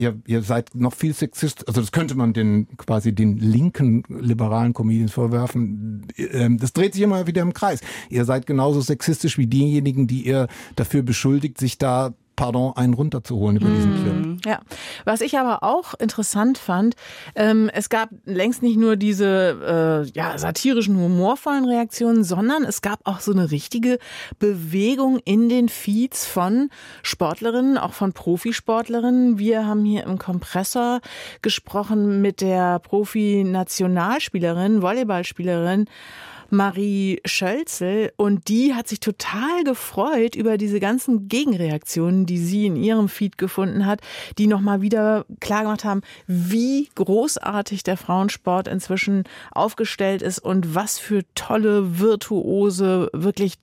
ihr seid noch viel sexistisch, also das könnte man den linken liberalen Comedians vorwerfen. Das dreht sich immer wieder im Kreis. Ihr seid genauso sexistisch wie diejenigen, die ihr dafür beschuldigt, sich da einen runterzuholen über diesen Clip. Ja, was ich aber auch interessant fand, es gab längst nicht nur diese satirischen, humorvollen Reaktionen, sondern es gab auch so eine richtige Bewegung in den Feeds von Sportlerinnen, auch von Profisportlerinnen. Wir haben hier im Kompressor gesprochen mit der Profi-Nationalspielerin, Volleyballspielerin Marie Schölzel, und die hat sich total gefreut über diese ganzen Gegenreaktionen, die sie in ihrem Feed gefunden hat, die nochmal wieder klar gemacht haben, wie großartig der Frauensport inzwischen aufgestellt ist und was für tolle virtuose, wirklich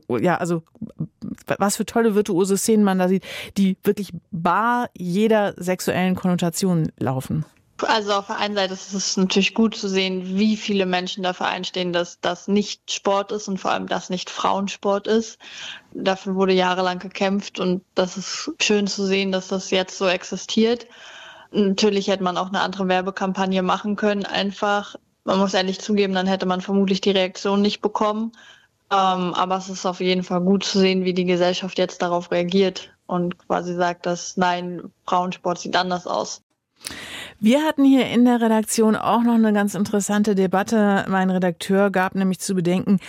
was für tolle virtuose Szenen man da sieht, die wirklich bar jeder sexuellen Konnotation laufen. Also auf der einen Seite ist es natürlich gut zu sehen, wie viele Menschen dafür einstehen, dass das nicht Sport ist und vor allem das nicht Frauensport ist. Dafür wurde jahrelang gekämpft und das ist schön zu sehen, dass das jetzt so existiert. Natürlich hätte man auch eine andere Werbekampagne machen können, einfach. Man muss ehrlich zugeben, dann hätte man vermutlich die Reaktion nicht bekommen. Aber es ist auf jeden Fall gut zu sehen, wie die Gesellschaft jetzt darauf reagiert und quasi sagt, dass nein, Frauensport sieht anders aus. Wir hatten hier in der Redaktion auch noch eine ganz interessante Debatte. Mein Redakteur gab nämlich zu bedenken,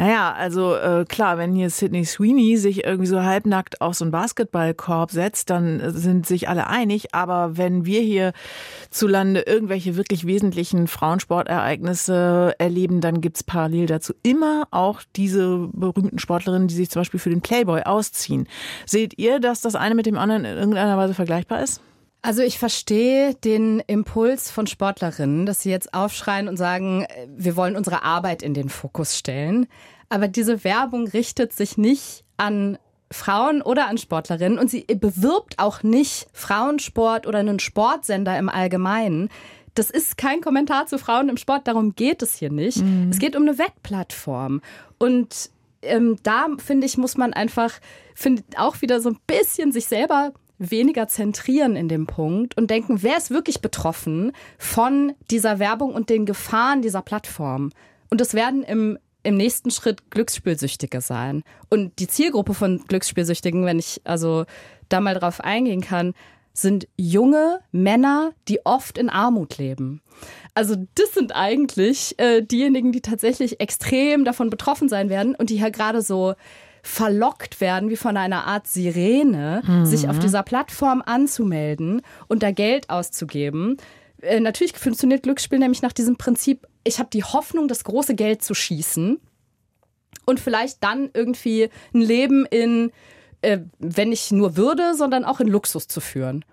klar, wenn hier Sydney Sweeney sich irgendwie so halbnackt auf so einen Basketballkorb setzt, dann sind sich alle einig. Aber wenn wir hier zulande irgendwelche wirklich wesentlichen Frauensportereignisse erleben, dann gibt's parallel dazu immer auch diese berühmten Sportlerinnen, die sich zum Beispiel für den Playboy ausziehen. Seht ihr, dass das eine mit dem anderen in irgendeiner Weise vergleichbar ist? Also ich verstehe den Impuls von Sportlerinnen, dass sie jetzt aufschreien und sagen, wir wollen unsere Arbeit in den Fokus stellen. Aber diese Werbung richtet sich nicht an Frauen oder an Sportlerinnen und sie bewirbt auch nicht Frauensport oder einen Sportsender im Allgemeinen. Das ist kein Kommentar zu Frauen im Sport, darum geht es hier nicht. Es geht um eine Wettplattform. Und da, finde ich, muss man einfach auch wieder so ein bisschen sich selber weniger zentrieren in dem Punkt und denken, wer ist wirklich betroffen von dieser Werbung und den Gefahren dieser Plattform? Und das werden im nächsten Schritt Glücksspielsüchtige sein. Und die Zielgruppe von Glücksspielsüchtigen, wenn ich also da mal drauf eingehen kann, sind junge Männer, die oft in Armut leben. Also das sind eigentlich diejenigen, die tatsächlich extrem davon betroffen sein werden und die ja gerade so verlockt werden, wie von einer Art Sirene, sich auf dieser Plattform anzumelden und da Geld auszugeben. Natürlich funktioniert Glücksspiel nämlich nach diesem Prinzip, ich habe die Hoffnung, das große Geld zu schießen und vielleicht dann irgendwie ein Leben in, wenn nicht nur Würde, sondern auch in Luxus zu führen.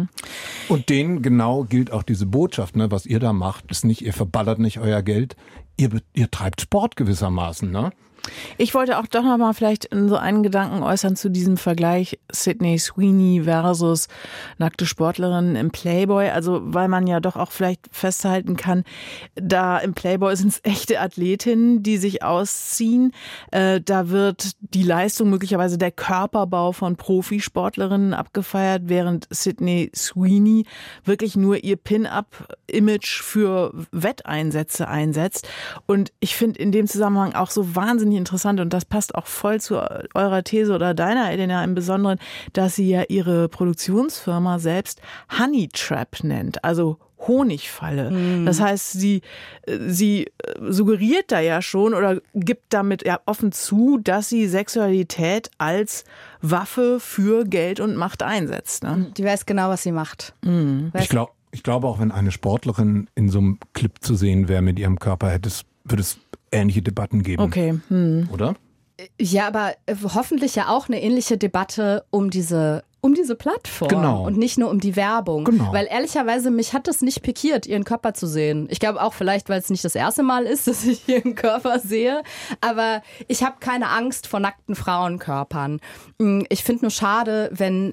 Und denen genau gilt auch diese Botschaft, ne? Was ihr da macht, ist nicht, ihr verballert nicht euer Geld, ihr treibt Sport gewissermaßen, ne? Ich wollte auch doch noch mal vielleicht so einen Gedanken äußern zu diesem Vergleich Sydney Sweeney versus nackte Sportlerinnen im Playboy. Also weil man ja doch auch vielleicht festhalten kann, da im Playboy sind es echte Athletinnen, die sich ausziehen. Da wird die Leistung, möglicherweise der Körperbau von Profisportlerinnen abgefeiert, während Sydney Sweeney wirklich nur ihr Pin-Up-Image für Wetteinsätze einsetzt. Und ich finde in dem Zusammenhang auch so wahnsinnig interessant, und das passt auch voll zu eurer These oder deiner, Elena, im Besonderen, dass sie ja ihre Produktionsfirma selbst Honey Trap nennt, also Honigfalle. Das heißt, sie suggeriert da ja schon oder gibt damit ja offen zu, dass sie Sexualität als Waffe für Geld und Macht einsetzt. Ne? Die weiß genau, was sie macht. Ich glaube auch, wenn eine Sportlerin in so einem Clip zu sehen wäre mit ihrem Körper, würde es ähnliche Debatten geben. Okay. Oder? Ja, aber hoffentlich ja auch eine ähnliche Debatte um diese Plattform. Genau. Und nicht nur um die Werbung. Genau. Weil ehrlicherweise, mich hat das nicht pikiert, ihren Körper zu sehen. Ich glaube auch vielleicht, weil es nicht das erste Mal ist, dass ich ihren Körper sehe. Aber ich habe keine Angst vor nackten Frauenkörpern. Ich finde nur schade, wenn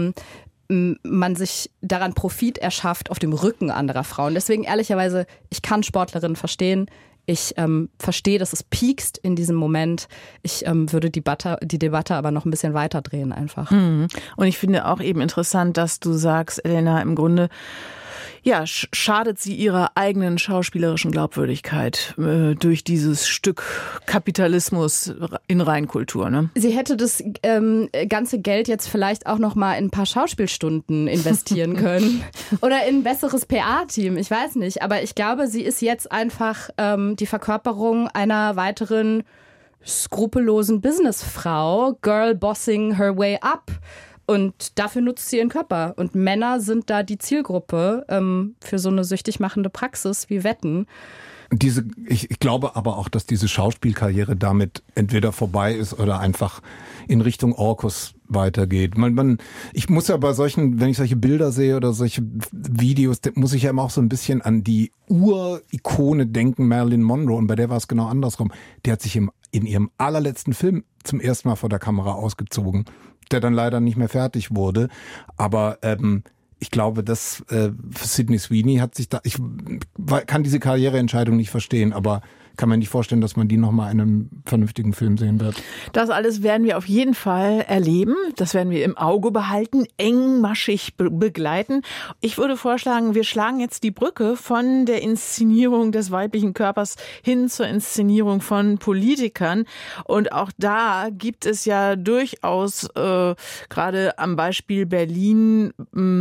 man sich daran Profit erschafft auf dem Rücken anderer Frauen. Deswegen ehrlicherweise, ich kann Sportlerinnen verstehen. Ich verstehe, dass es piekst in diesem Moment. Ich würde die Debatte aber noch ein bisschen weiter drehen einfach. Und ich finde auch eben interessant, dass du sagst, Elena, im Grunde ja, schadet sie ihrer eigenen schauspielerischen Glaubwürdigkeit durch dieses Stück Kapitalismus in Reinkultur, ne? Sie hätte das ganze Geld jetzt vielleicht auch noch mal in ein paar Schauspielstunden investieren können oder in ein besseres PA-Team, ich weiß nicht. Aber ich glaube, sie ist jetzt einfach die Verkörperung einer weiteren skrupellosen Businessfrau, Girl bossing her way up. Und dafür nutzt sie ihren Körper. Und Männer sind da die Zielgruppe für so eine süchtig machende Praxis wie Wetten. Ich glaube aber auch, dass diese Schauspielkarriere damit entweder vorbei ist oder einfach in Richtung Orkus weitergeht. Ich muss ja bei solchen, wenn ich solche Bilder sehe oder solche Videos, muss ich ja immer auch so ein bisschen an die Ur-Ikone denken, Marilyn Monroe. Und bei der war es genau andersrum. Die hat sich in ihrem allerletzten Film zum ersten Mal vor der Kamera ausgezogen, der dann leider nicht mehr fertig wurde. Aber ich glaube, dass für Sydney Sweeney hat sich da, ich kann diese Karriereentscheidung nicht verstehen, aber kann mir nicht vorstellen, dass man die nochmal in einem vernünftigen Film sehen wird. Das alles werden wir auf jeden Fall erleben. Das werden wir im Auge behalten, engmaschig begleiten. Ich würde vorschlagen, wir schlagen jetzt die Brücke von der Inszenierung des weiblichen Körpers hin zur Inszenierung von Politikern. Und auch da gibt es ja durchaus, gerade am Beispiel Berlin,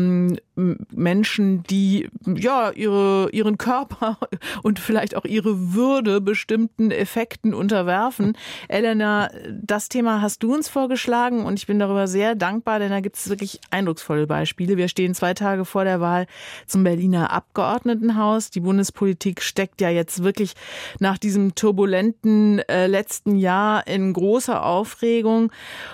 Menschen, die ja ihren Körper und vielleicht auch ihre Würde bestimmten Effekten unterwerfen. Elena, das Thema hast du uns vorgeschlagen und ich bin darüber sehr dankbar, denn da gibt es wirklich eindrucksvolle Beispiele. Wir stehen 2 Tage vor der Wahl zum Berliner Abgeordnetenhaus. Die Bundespolitik steckt ja jetzt wirklich nach diesem turbulenten letzten Jahr in großer Aufregung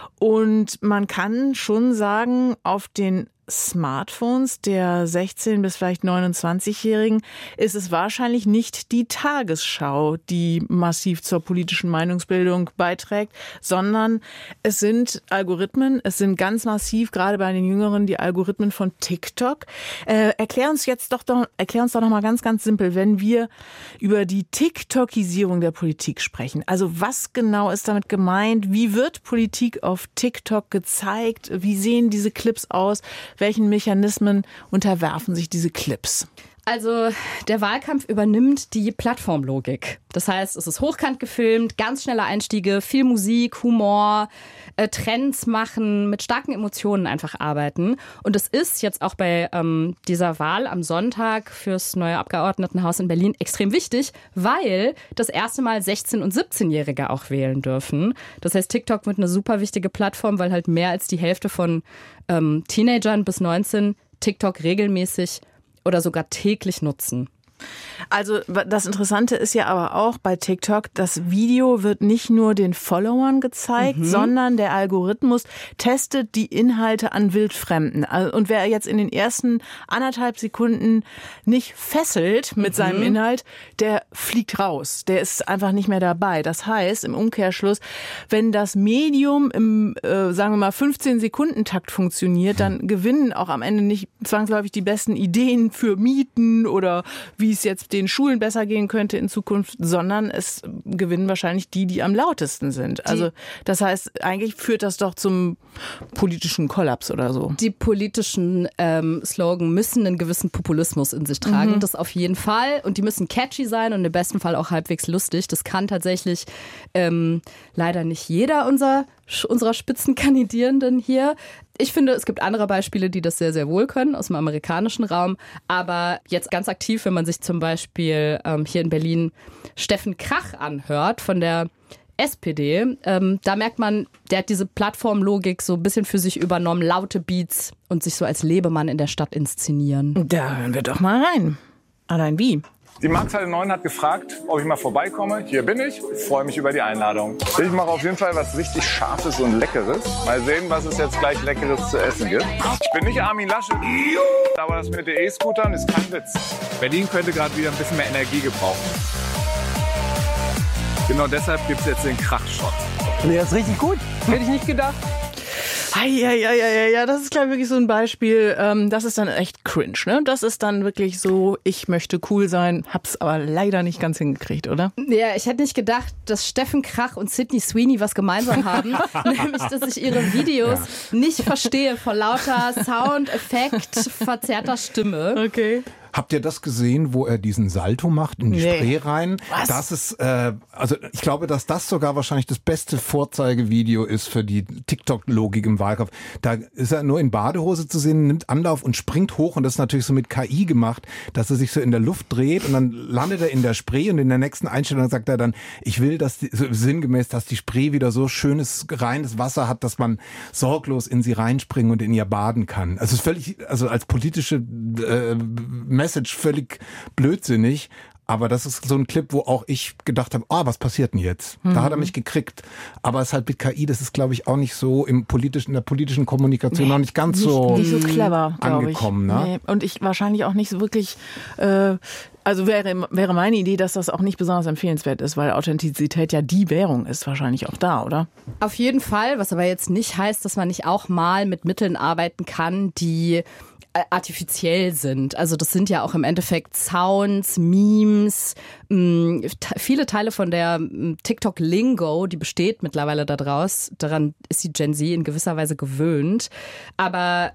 und man kann schon sagen, auf den Smartphones der 16- bis vielleicht 29-Jährigen ist es wahrscheinlich nicht die Tagesschau, die massiv zur politischen Meinungsbildung beiträgt, sondern es sind Algorithmen, es sind ganz massiv, gerade bei den Jüngeren, die Algorithmen von TikTok. Erklär uns doch noch mal ganz, ganz simpel, wenn wir über die TikTokisierung der Politik sprechen. Also was genau ist damit gemeint? Wie wird Politik auf TikTok gezeigt? Wie sehen diese Clips aus? Welchen Mechanismen unterwerfen sich diese Clips? Also der Wahlkampf übernimmt die Plattformlogik. Das heißt, es ist hochkant gefilmt, ganz schnelle Einstiege, viel Musik, Humor, Trends machen, mit starken Emotionen einfach arbeiten. Und es ist jetzt auch bei dieser Wahl am Sonntag fürs neue Abgeordnetenhaus in Berlin extrem wichtig, weil das erste Mal 16- und 17-Jährige auch wählen dürfen. Das heißt, TikTok wird eine super wichtige Plattform, weil halt mehr als die Hälfte von Teenagern bis 19 TikTok regelmäßig oder sogar täglich nutzen. Also das Interessante ist ja aber auch bei TikTok, das Video wird nicht nur den Followern gezeigt, sondern der Algorithmus testet die Inhalte an Wildfremden. Und wer jetzt in den ersten 1,5 Sekunden nicht fesselt mit seinem Inhalt, der fliegt raus. Der ist einfach nicht mehr dabei. Das heißt, im Umkehrschluss, wenn das Medium im, sagen wir mal, 15-Sekunden-Takt funktioniert, dann gewinnen auch am Ende nicht zwangsläufig die besten Ideen für Mieten oder wie es jetzt den Schulen besser gehen könnte in Zukunft, sondern es gewinnen wahrscheinlich die am lautesten sind. Also das heißt, eigentlich führt das doch zum politischen Kollaps oder so. Die politischen Slogan müssen einen gewissen Populismus in sich tragen, das auf jeden Fall. Und die müssen catchy sein und im besten Fall auch halbwegs lustig. Das kann tatsächlich leider nicht jeder unserer Spitzenkandidierenden hier. Ich finde, es gibt andere Beispiele, die das sehr, sehr wohl können aus dem amerikanischen Raum. Aber jetzt ganz aktiv, wenn man sich zum Beispiel hier in Berlin Steffen Krach anhört von der SPD, da merkt man, der hat diese Plattformlogik so ein bisschen für sich übernommen, laute Beats und sich so als Lebemann in der Stadt inszenieren. Da hören wir doch mal rein. Allein wie? Die Markthalle 9 hat gefragt, ob ich mal vorbeikomme. Hier bin ich. Freue mich über die Einladung. Ich mache auf jeden Fall was richtig Scharfes und Leckeres. Mal sehen, was es jetzt gleich Leckeres zu essen gibt. Ich bin nicht Armin Laschet, aber das mit den E-Scootern ist kein Witz. Berlin könnte gerade wieder ein bisschen mehr Energie gebrauchen. Genau deshalb gibt es jetzt den Krachshot. Nee, das ist richtig gut. Hätte ich nicht gedacht. Ja, das ist, glaube ich, wirklich so ein Beispiel, das ist dann echt cringe, ne? Das ist dann wirklich so, ich möchte cool sein, hab's aber leider nicht ganz hingekriegt, oder? Ja, ich hätte nicht gedacht, dass Steffen Krach und Sydney Sweeney was gemeinsam haben, nämlich, dass ich ihre Videos nicht verstehe vor lauter Soundeffekt verzerrter Stimme. Okay. Habt ihr das gesehen, wo er diesen Salto macht in die Spree rein? Was? Das ist, also ich glaube, dass das sogar wahrscheinlich das beste Vorzeigevideo ist für die TikTok-Logik im Wahlkampf. Da ist er nur in Badehose zu sehen, nimmt Anlauf und springt hoch und das ist natürlich so mit KI gemacht, dass er sich so in der Luft dreht und dann landet er in der Spree und in der nächsten Einstellung sagt er dann, ich will, dass so sinngemäß, dass die Spree wieder so schönes, reines Wasser hat, dass man sorglos in sie reinspringen und in ihr baden kann. Also es ist völlig, also als politische Message völlig blödsinnig, aber das ist so ein Clip, wo auch ich gedacht habe, was passiert denn jetzt? Da hat er mich gekriegt. Aber es ist halt mit KI, das ist, glaube ich, auch nicht so in der politischen Kommunikation noch nicht ganz nicht so clever, angekommen. Ich. Ne? Nee. Und ich wahrscheinlich auch nicht so wirklich, also wäre meine Idee, dass das auch nicht besonders empfehlenswert ist, weil Authentizität ja die Währung ist wahrscheinlich auch da, oder? Auf jeden Fall, was aber jetzt nicht heißt, dass man nicht auch mal mit Mitteln arbeiten kann, die artifiziell sind. Also das sind ja auch im Endeffekt Sounds, Memes, viele Teile von der TikTok-Lingo, die besteht mittlerweile daran ist die Gen Z in gewisser Weise gewöhnt. Aber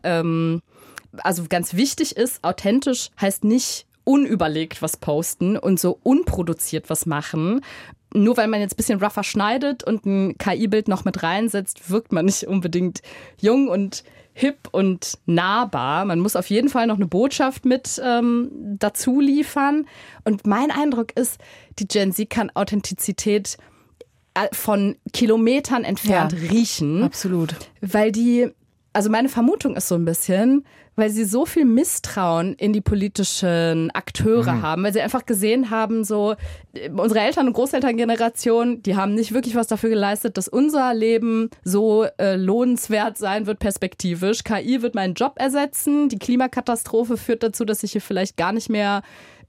also ganz wichtig ist, authentisch heißt nicht unüberlegt was posten und so unproduziert was machen. Nur weil man jetzt ein bisschen rougher schneidet und ein KI-Bild noch mit reinsetzt, wirkt man nicht unbedingt jung und hip und nahbar. Man muss auf jeden Fall noch eine Botschaft mit dazu liefern. Und mein Eindruck ist, die Gen Z kann Authentizität von Kilometern entfernt riechen. Absolut. Weil also meine Vermutung ist so ein bisschen, weil sie so viel Misstrauen in die politischen Akteure haben, weil sie einfach gesehen haben, so unsere Eltern- und Großelterngeneration, die haben nicht wirklich was dafür geleistet, dass unser Leben so lohnenswert sein wird perspektivisch. KI wird meinen Job ersetzen, die Klimakatastrophe führt dazu, dass ich hier vielleicht gar nicht mehr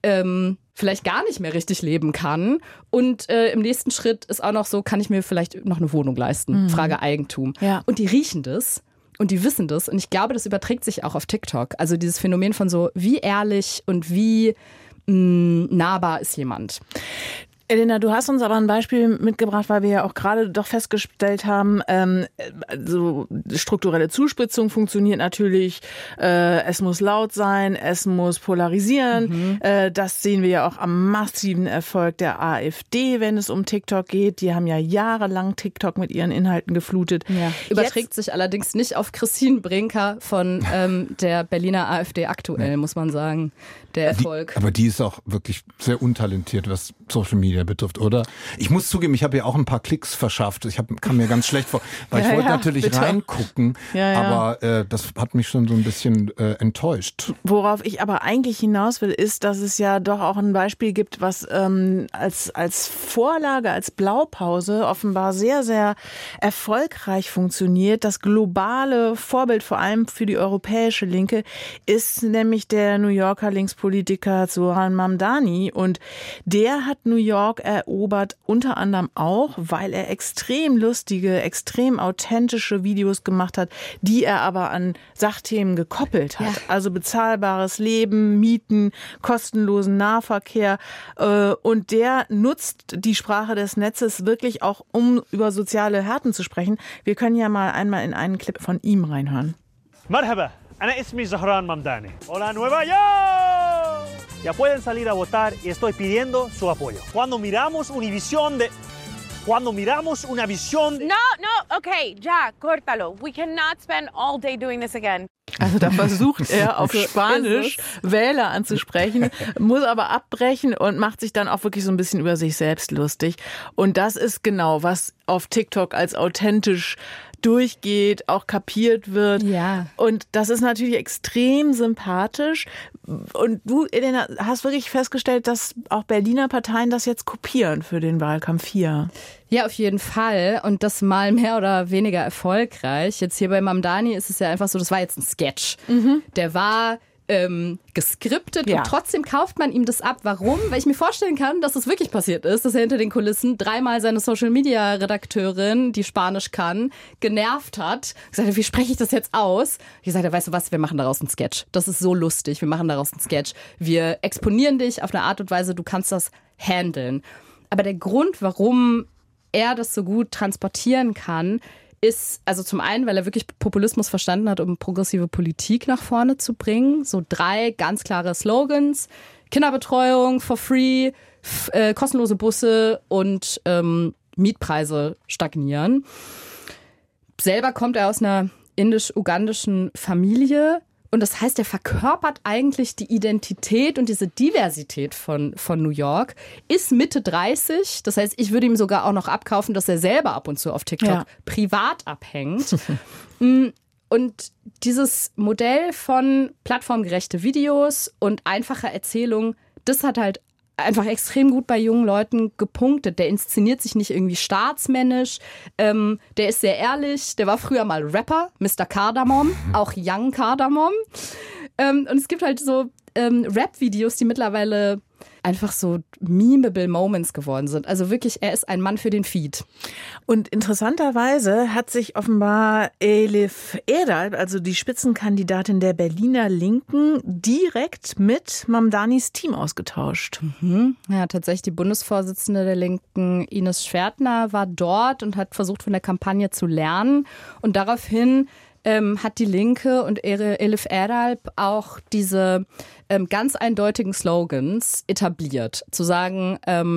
richtig leben kann. Und im nächsten Schritt ist auch noch so, kann ich mir vielleicht noch eine Wohnung leisten? Frage Eigentum. Ja. Und die riechen das. Und die wissen das. Und ich glaube, das überträgt sich auch auf TikTok. Also dieses Phänomen von so, wie ehrlich und wie nahbar ist jemand. Elena, du hast uns aber ein Beispiel mitgebracht, weil wir ja auch gerade doch festgestellt haben, so strukturelle Zuspitzung funktioniert natürlich, es muss laut sein, es muss polarisieren. Das sehen wir ja auch am massiven Erfolg der AfD, wenn es um TikTok geht. Die haben ja jahrelang TikTok mit ihren Inhalten geflutet. Ja. Überträgt sich allerdings nicht auf Christine Brinker von der Berliner AfD aktuell, muss man sagen, der Erfolg. Aber die ist auch wirklich sehr untalentiert, was Social Media betrifft, oder? Ich muss zugeben, ich habe ja auch ein paar Klicks verschafft. Kam mir ganz schlecht vor, weil ich wollte natürlich reingucken, aber das hat mich schon so ein bisschen enttäuscht. Worauf ich aber eigentlich hinaus will, ist, dass es ja doch auch ein Beispiel gibt, was als Vorlage, als Blaupause offenbar sehr, sehr erfolgreich funktioniert. Das globale Vorbild, vor allem für die europäische Linke, ist nämlich der New Yorker Linkspolitiker Zoran Mamdani. Und der hat New York erobert, unter anderem auch, weil er extrem lustige, extrem authentische Videos gemacht hat, die er aber an Sachthemen gekoppelt hat. Ja. Also bezahlbares Leben, Mieten, kostenlosen Nahverkehr. Und der nutzt die Sprache des Netzes wirklich auch, um über soziale Härten zu sprechen. Wir können ja mal einmal in einen Clip von ihm reinhören. Marhaba, ana ismi Zoran Mamdani. Hola Nueva York. Ya pueden salir a votar y estoy pidiendo su apoyo. Cuando miramos una visión No, okay, ya, córtalo. We cannot spend all day doing this again. Also da versucht er auf Spanisch Wähler anzusprechen, muss aber abbrechen und macht sich dann auch wirklich so ein bisschen über sich selbst lustig. Und das ist genau, was auf TikTok als authentisch durchgeht, auch kapiert wird. Ja. Und das ist natürlich extrem sympathisch. Und du, Elena, hast wirklich festgestellt, dass auch Berliner Parteien das jetzt kopieren für den Wahlkampf 4. Ja, auf jeden Fall. Und das mal mehr oder weniger erfolgreich. Jetzt hier bei Mamdani ist es ja einfach so, das war jetzt ein Sketch. Der war geskriptet und trotzdem kauft man ihm das ab. Warum? Weil ich mir vorstellen kann, dass es wirklich passiert ist, dass er hinter den Kulissen 3-mal seine Social-Media-Redakteurin, die Spanisch kann, genervt hat. Gesagt hat, wie spreche ich das jetzt aus? Ich gesagt habe, weißt du was, wir machen daraus einen Sketch. Das ist so lustig, wir machen daraus einen Sketch. Wir exponieren dich auf eine Art und Weise, du kannst das handeln. Aber der Grund, warum er das so gut transportieren kann, ist, also zum einen, weil er wirklich Populismus verstanden hat, um progressive Politik nach vorne zu bringen. So 3 ganz klare Slogans. Kinderbetreuung for free, kostenlose Busse und Mietpreise stagnieren. Selber kommt er aus einer indisch-ugandischen Familie. Und das heißt, er verkörpert eigentlich die Identität und diese Diversität von New York, ist Mitte 30. Das heißt, ich würde ihm sogar auch noch abkaufen, dass er selber ab und zu auf TikTok privat abhängt. Und dieses Modell von plattformgerechte Videos und einfacher Erzählung, das hat halt einfach extrem gut bei jungen Leuten gepunktet. Der inszeniert sich nicht irgendwie staatsmännisch. Der ist sehr ehrlich. Der war früher mal Rapper, Mr. Cardamom, auch Young Cardamom. Und es gibt halt so Rap-Videos, die mittlerweile einfach so memeable Moments geworden sind. Also wirklich, er ist ein Mann für den Feed. Und interessanterweise hat sich offenbar Elif Erdalp, also die Spitzenkandidatin der Berliner Linken, direkt mit Mamdanis Team ausgetauscht. Ja, tatsächlich die Bundesvorsitzende der Linken, Ines Schwertner, war dort und hat versucht, von der Kampagne zu lernen. Und daraufhin hat die Linke und Elif Erdalp auch diese ganz eindeutigen Slogans etabliert. Zu sagen,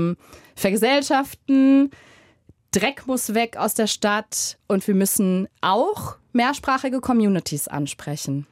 vergesellschaften, Dreck muss weg aus der Stadt und wir müssen auch mehrsprachige Communities ansprechen.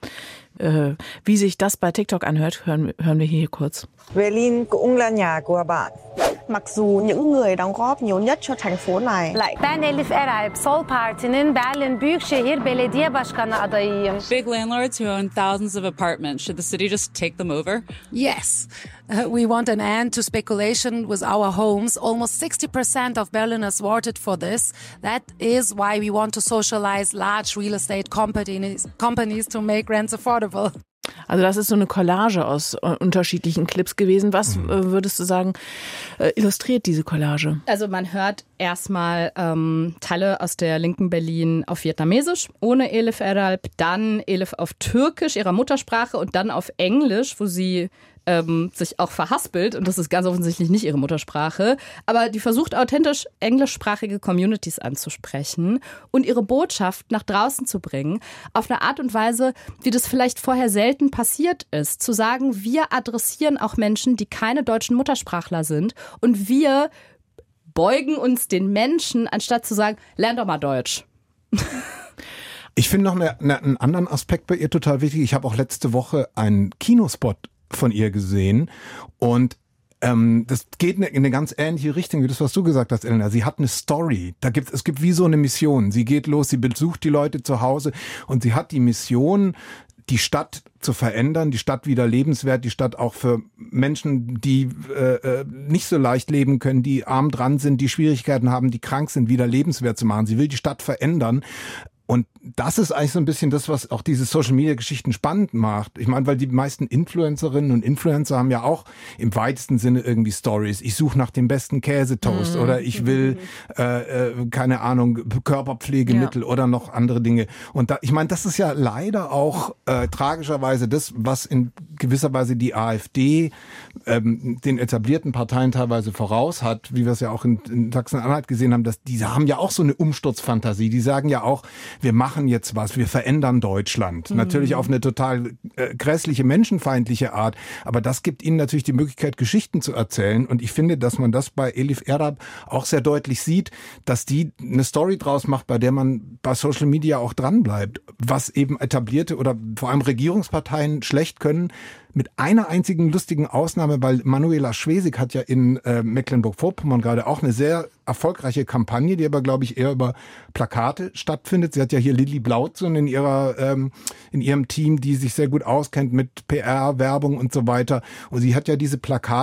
Wie sich das bei TikTok anhört, hören wir hier kurz. Berlin cũng là nhà của bạn. Mặc dù những người đóng góp nhiều nhất cho thành phố này. Ben Elif Erdalp, Sol Parti'nin Berlin Büyükşehir Belediye Başkanı adayıyım. Big landlords who own thousands of apartments. Should the city just take them over? Yes. We want an end to speculation with our homes. Almost 60% of Berliners voted for this. That is why we want to socialize large real estate companies to make rents affordable. Also das ist so eine Collage aus unterschiedlichen Clips gewesen. Was würdest du sagen, illustriert diese Collage? Also man hört erstmal Teile aus der linken Berlin auf Vietnamesisch, ohne Elif Erdalp, dann Elif auf Türkisch, ihrer Muttersprache, und dann auf Englisch, wo sie sich auch verhaspelt, und das ist ganz offensichtlich nicht ihre Muttersprache, aber die versucht authentisch englischsprachige Communities anzusprechen und ihre Botschaft nach draußen zu bringen, auf eine Art und Weise, wie das vielleicht vorher selten passiert ist. Zu sagen, wir adressieren auch Menschen, die keine deutschen Muttersprachler sind, und wir beugen uns den Menschen, anstatt zu sagen, lern doch mal Deutsch. Ich finde noch einen anderen Aspekt bei ihr total wichtig. Ich habe auch letzte Woche einen Kinospot von ihr gesehen und das geht in eine ganz ähnliche Richtung wie das, was du gesagt hast, Elena. Sie hat eine Story. Es gibt wie so eine Mission. Sie geht los, sie besucht die Leute zu Hause und sie hat die Mission, die Stadt zu verändern, die Stadt wieder lebenswert, die Stadt auch für Menschen, die nicht so leicht leben können, die arm dran sind, die Schwierigkeiten haben, die krank sind, wieder lebenswert zu machen. Sie will die Stadt verändern. Und das ist eigentlich so ein bisschen das, was auch diese Social-Media-Geschichten spannend macht. Ich meine, weil die meisten Influencerinnen und Influencer haben ja auch im weitesten Sinne irgendwie Stories. Ich suche nach dem besten Käsetoast oder ich will, keine Ahnung, Körperpflegemittel oder noch andere Dinge. Und ich meine, das ist ja leider auch tragischerweise das, was in gewisser Weise die AfD den etablierten Parteien teilweise voraus hat, wie wir es ja auch in Sachsen-Anhalt gesehen haben, dass die haben ja auch so eine Umsturzfantasie. Die sagen ja auch, wir machen jetzt was, wir verändern Deutschland. Natürlich auf eine total grässliche, menschenfeindliche Art, aber das gibt ihnen natürlich die Möglichkeit, Geschichten zu erzählen, und ich finde, dass man das bei Elif Erdalp auch sehr deutlich sieht, dass die eine Story draus macht, bei der man bei Social Media auch dranbleibt, was eben etablierte oder vor allem Regierungsparteien schlecht können, mit einer einzigen lustigen Ausnahme, weil Manuela Schwesig hat ja in Mecklenburg-Vorpommern gerade auch eine sehr erfolgreiche Kampagne, die aber, glaube ich, eher über Plakate stattfindet. Sie hat ja hier Lilly Blautzun in ihrem Team, die sich sehr gut auskennt mit PR, Werbung und so weiter. Und sie hat ja diese Plakate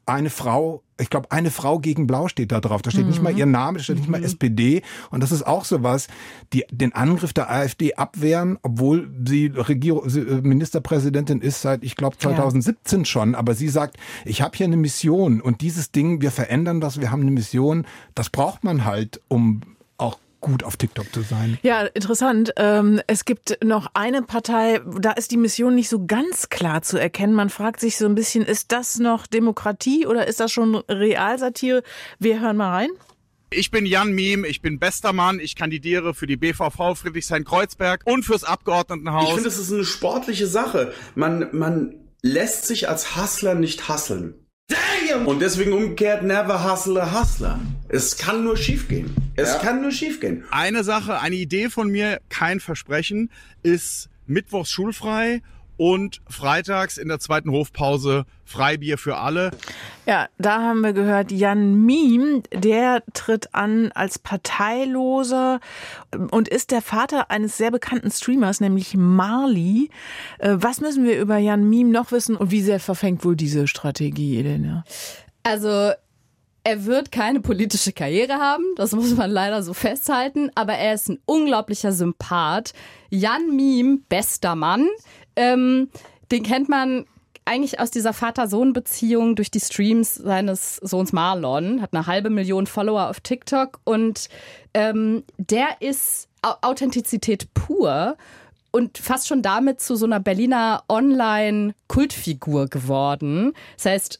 eine Frau gegen Blau steht da drauf. Da steht nicht mal ihr Name, da steht nicht mal SPD. Und das ist auch sowas, die den Angriff der AfD abwehren, obwohl sie Ministerpräsidentin ist seit, ich glaube, 2017 schon. Aber sie sagt, ich habe hier eine Mission und dieses Ding, wir verändern das, wir haben eine Mission. Das braucht man halt, um auch gut auf TikTok zu sein. Ja, interessant. Es gibt noch eine Partei, da ist die Mission nicht so ganz klar zu erkennen. Man fragt sich so ein bisschen, ist das noch Demokratie oder ist das schon Realsatire? Wir hören mal rein. Ich bin Jan Miem, ich bin bester Mann, ich kandidiere für die BVV Friedrichshain-Kreuzberg und fürs Abgeordnetenhaus. Ich finde, es ist eine sportliche Sache. Man lässt sich als Hustler nicht hustlen. Damn! Und deswegen umgekehrt, never hustle a hustler. Es kann nur schiefgehen. Kann nur schiefgehen. Eine Sache, eine Idee von mir, kein Versprechen, ist mittwochs schulfrei und freitags in der zweiten Hofpause Freibier für alle. Ja, da haben wir gehört, Jan Miem, der tritt an als Parteiloser und ist der Vater eines sehr bekannten Streamers, nämlich Marley. Was müssen wir über Jan Miem noch wissen und wie sehr verfängt wohl diese Strategie, Elena? Also er wird keine politische Karriere haben, das muss man leider so festhalten, aber er ist ein unglaublicher Sympath. Jan Miem, bester Mann, den kennt man eigentlich aus dieser Vater-Sohn-Beziehung durch die Streams seines Sohns Marlon, hat 500.000 Follower auf TikTok und der ist Authentizität pur und fast schon damit zu so einer Berliner Online-Kultfigur geworden. Das heißt,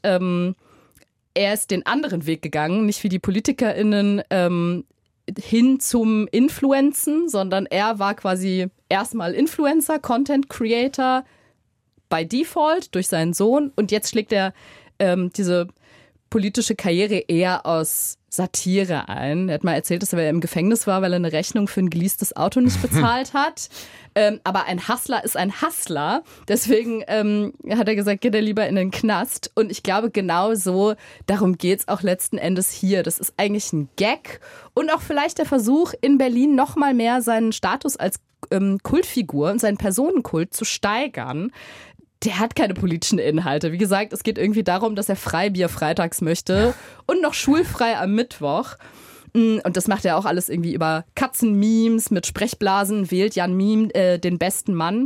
er ist den anderen Weg gegangen, nicht wie die PolitikerInnen hin zum Influenzen, sondern er war quasi erstmal Influencer, Content Creator by Default durch seinen Sohn und jetzt schlägt er diese politische Karriere eher aus Satire ein. Er hat mal erzählt, dass er im Gefängnis war, weil er eine Rechnung für ein geleastes Auto nicht bezahlt hat. Aber ein Hustler ist ein Hustler. Deswegen hat er gesagt, geht er lieber in den Knast. Und ich glaube, genau so, darum geht's auch letzten Endes hier. Das ist eigentlich ein Gag und auch vielleicht der Versuch, in Berlin noch mal mehr seinen Status als Kultfigur und seinen Personenkult zu steigern. Der hat keine politischen Inhalte. Wie gesagt, es geht irgendwie darum, dass er Freibier freitags möchte und noch schulfrei am Mittwoch. Und das macht er auch alles irgendwie über Katzenmemes mit Sprechblasen, wählt Jan Miem den besten Mann.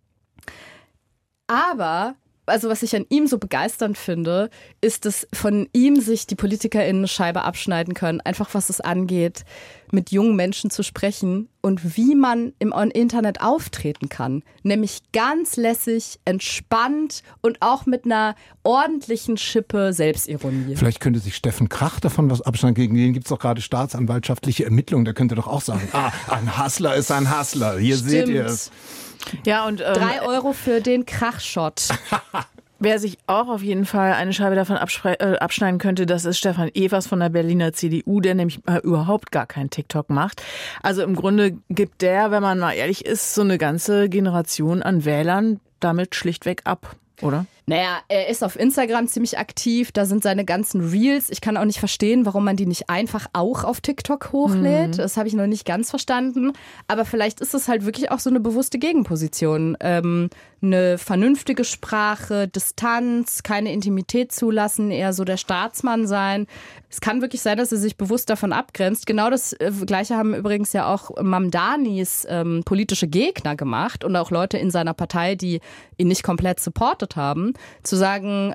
Aber, also was ich an ihm so begeisternd finde, ist, dass von ihm sich die PolitikerInnen eine Scheibe abschneiden können. Einfach was es angeht, mit jungen Menschen zu sprechen und wie man im Internet auftreten kann. Nämlich ganz lässig, entspannt und auch mit einer ordentlichen Schippe Selbstironie. Vielleicht könnte sich Steffen Krach davon was abschneiden. Gegen den gibt es doch gerade staatsanwaltschaftliche Ermittlungen. Der könnte doch auch sagen, ein Hustler ist ein Hustler. Hier seht ihr es. Ja, und 3 Euro für den Krachshot. Wer sich auch auf jeden Fall eine Scheibe davon abschneiden könnte, das ist Stefan Evers von der Berliner CDU, der nämlich überhaupt gar keinen TikTok macht. Also im Grunde gibt der, wenn man mal ehrlich ist, so eine ganze Generation an Wählern damit schlichtweg ab, oder? Naja, er ist auf Instagram ziemlich aktiv, da sind seine ganzen Reels. Ich kann auch nicht verstehen, warum man die nicht einfach auch auf TikTok hochlädt. Das habe ich noch nicht ganz verstanden. Aber vielleicht ist es halt wirklich auch so eine bewusste Gegenposition. Eine vernünftige Sprache, Distanz, keine Intimität zulassen, eher so der Staatsmann sein. Es kann wirklich sein, dass er sich bewusst davon abgrenzt. Genau das Gleiche haben übrigens ja auch Mamdanis politische Gegner gemacht und auch Leute in seiner Partei, die ihn nicht komplett supportet haben. Zu sagen,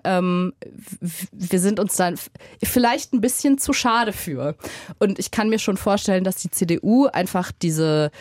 wir sind uns dann vielleicht ein bisschen zu schade für. Und ich kann mir schon vorstellen, dass die CDU einfach diese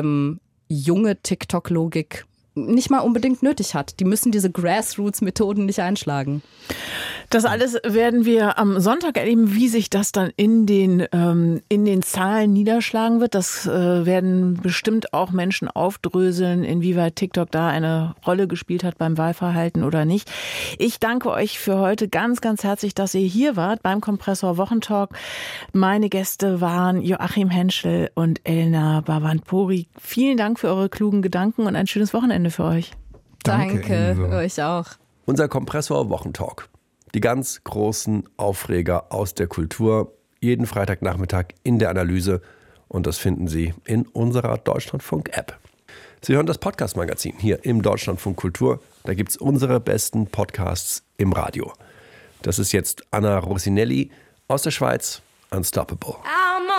junge TikTok-Logik nicht mal unbedingt nötig hat. Die müssen diese Grassroots-Methoden nicht einschlagen. Das alles werden wir am Sonntag erleben, wie sich das dann in den Zahlen niederschlagen wird. Das werden bestimmt auch Menschen aufdröseln, inwieweit TikTok da eine Rolle gespielt hat beim Wahlverhalten oder nicht. Ich danke euch für heute ganz, ganz herzlich, dass ihr hier wart beim Kompressor Wochentalk. Meine Gäste waren Joachim Henschel und Elena Bavand-Pori. Vielen Dank für eure klugen Gedanken und ein schönes Wochenende für euch. Danke euch auch. Unser Kompressor Wochentalk. Die ganz großen Aufreger aus der Kultur. Jeden Freitagnachmittag in der Analyse. Und das finden Sie in unserer Deutschlandfunk-App. Sie hören das Podcast-Magazin hier im Deutschlandfunk Kultur. Da gibt es unsere besten Podcasts im Radio. Das ist jetzt Anna Rosinelli aus der Schweiz, Unstoppable.